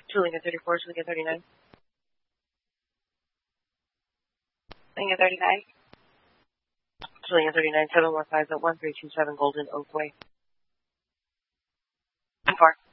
Lincoln 34, Lincoln 39. Lincoln 39. Lincoln 39, 715 at 1327 Golden Oak Way. How far?